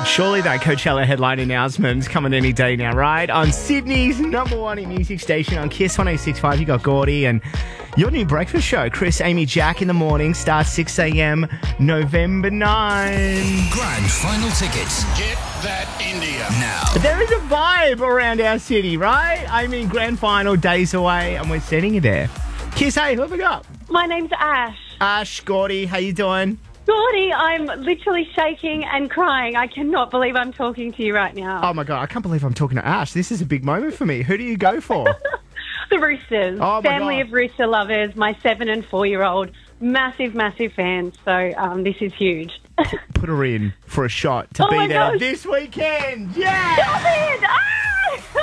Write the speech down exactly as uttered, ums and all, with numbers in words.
Surely that Coachella headline announcement's coming any day now, right? On Sydney's number one in music station on Kiss one oh six point five, you got Gordy, and your new breakfast show, Chris, Amy, Jack in the morning, starts six a.m. November ninth. Grand final tickets. Get that India. Now. There is a vibe around our city, right? I mean, grand final days away, and we're sending you there. Kiss, hey, who have we got? My name's Ash. Ash, Gordy, how you doing? Gordy, I'm literally shaking and crying. I cannot believe I'm talking to you right now. Oh, my God, I can't believe I'm talking to Ash. This is a big moment for me. Who do you go for? The Roosters. Oh, my Family God. of Rooster lovers, my seven and four-year-old. Massive, massive fans. So um, this is huge. Put her in for a shot to Oh be my there gosh. this weekend. Yeah! Stop it! Ah!